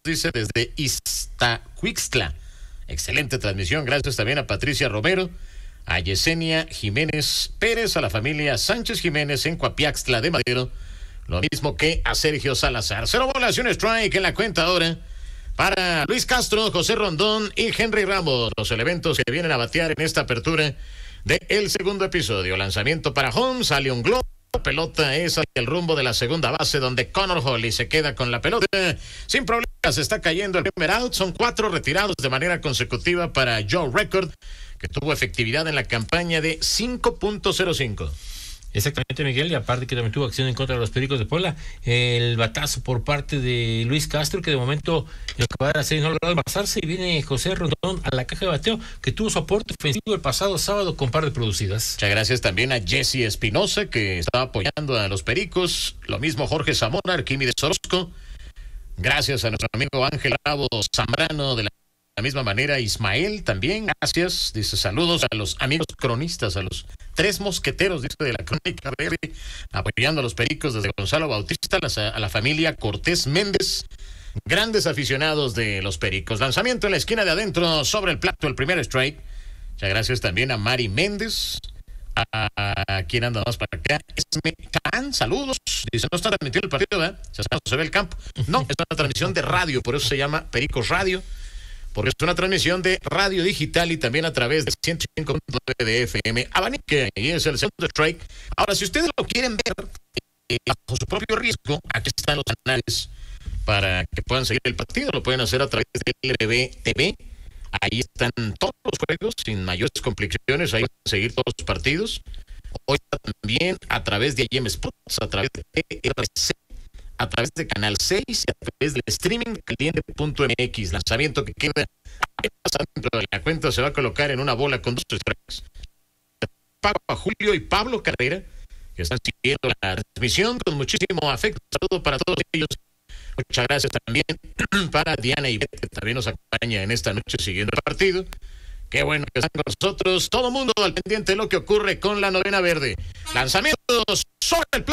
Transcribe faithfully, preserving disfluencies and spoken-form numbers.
dice desde Iztacuixtla. Excelente transmisión, gracias también a Patricia Romero, a Yesenia Jiménez Pérez, a la familia Sánchez Jiménez en Coapiaxtla de Madero, lo mismo que a Sergio Salazar. Cero bolas y un strike en la cuenta ahora para Luis Castro, José Rondón y Henry Ramos, los elementos que vienen a batear en esta apertura del segundo episodio. Lanzamiento para home, sale un globo. La pelota es hacia el rumbo de la segunda base, donde Connor Holly se queda con la pelota sin problemas. Está cayendo el primer out. Son cuatro retirados de manera consecutiva para Joe Record, que tuvo efectividad en la campaña de cinco punto cero cinco. Exactamente, Miguel, y aparte que también tuvo acción en contra de los Pericos de Puebla. El batazo por parte de Luis Castro, que de momento lo que va a hacer no logra envasarse, y viene José Rondón a la caja de bateo, que tuvo su aporte ofensivo el pasado sábado con par de producidas. Muchas gracias también a Jesse Espinosa, que estaba apoyando a los Pericos. Lo mismo Jorge Zamora, Arquímedes Orozco. Gracias a nuestro amigo Ángel Bravo Zambrano de la De la misma manera, Ismael también, gracias. Dice saludos a los amigos cronistas, a los tres mosqueteros, dice, de la Crónica Verde, apoyando a los Pericos desde Gonzalo Bautista, a la, a la familia Cortés Méndez, grandes aficionados de los Pericos. Lanzamiento en la esquina de adentro, sobre el plato, el primer strike. Muchas gracias también a Mari Méndez, a, a quien anda más para acá. Esme Can, saludos. Dice, no está transmitiendo el partido, ¿verdad? Se, se ve el campo. No, es una transmisión de radio, por eso se llama Pericos Radio, porque es una transmisión de radio digital y también a través de ciento cinco punto nueve de F M. Abanique, y es el segundo strike. Ahora, si ustedes lo quieren ver eh, bajo su propio riesgo, aquí están los canales para que puedan seguir el partido. Lo pueden hacer a través de L R B T V. Ahí están todos los juegos sin mayores complicaciones. Ahí van a seguir todos los partidos. Hoy también a través de I M Sports, a través de T R C, a través de Canal seis y a través del streaming de caliente punto m x. Lanzamiento que queda dentro de la cuenta, se va a colocar en una bola con dos strikes. Pago a Julio y Pablo Carrera, que están siguiendo la transmisión con muchísimo afecto. Saludo para todos ellos. Muchas gracias también para Diana y Beth, que también nos acompaña en esta noche siguiendo el partido. Qué bueno que están con nosotros. Todo mundo al pendiente de lo que ocurre con la novena verde. Lanzamientos sobre el plato.